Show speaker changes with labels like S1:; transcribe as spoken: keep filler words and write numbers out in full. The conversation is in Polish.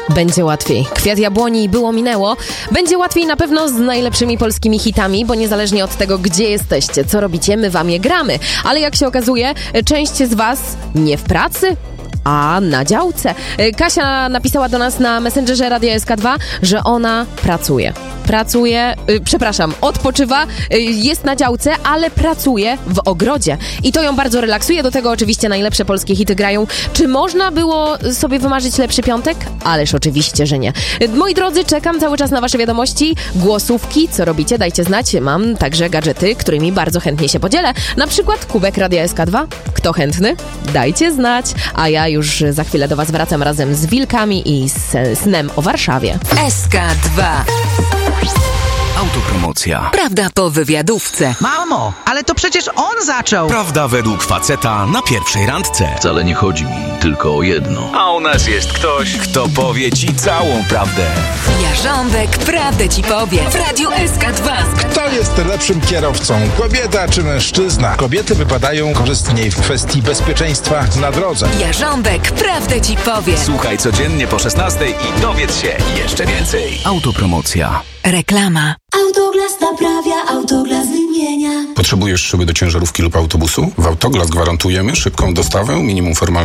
S1: Będzie łatwiej. Kwiat jabłoni było minęło. Będzie łatwiej na pewno z najlepszymi polskimi hitami, bo niezależnie od tego, gdzie jesteście, co robicie, my wam je gramy. Ale jak się okazuje, część z was nie w pracy, a na działce. Kasia napisała do nas na Messengerze Radia S K dwa, że ona pracuje. Pracuje, yy, przepraszam, odpoczywa, yy, jest na działce, ale pracuje w ogrodzie. I to ją bardzo relaksuje. Do tego oczywiście najlepsze polskie hity grają. Czy można było sobie wymarzyć lepszy piątek? Ależ oczywiście, że nie. Yy, moi drodzy, czekam cały czas na wasze wiadomości, głosówki, co robicie, dajcie znać. Mam także gadżety, którymi bardzo chętnie się podzielę. Na przykład kubek Radia S K dwa. Kto chętny? Dajcie znać. A ja już za chwilę do was wracam razem z Wilkami i z snem o Warszawie.
S2: S K dwa.
S3: Autopromocja.
S2: Prawda po wywiadówce.
S4: Mamo, ale to przecież on zaczął.
S3: Prawda według faceta na pierwszej randce.
S5: Wcale nie chodzi mi tylko o jedno.
S3: A u nas jest ktoś, kto powie ci całą prawdę.
S2: Jarząbek prawdę ci powie w Radiu S K dwa.
S6: Kto jest lepszym kierowcą? Kobieta czy mężczyzna? Kobiety wypadają korzystniej w kwestii bezpieczeństwa na drodze.
S2: Jarząbek prawdę ci powie.
S3: Słuchaj codziennie po szesnastej i dowiedz się jeszcze więcej. Autopromocja.
S2: Reklama.
S7: Autoglas naprawia, Autoglas wymienia.
S8: Potrzebujesz szyby do ciężarówki lub autobusu? W Autoglas gwarantujemy szybką dostawę, minimum formalności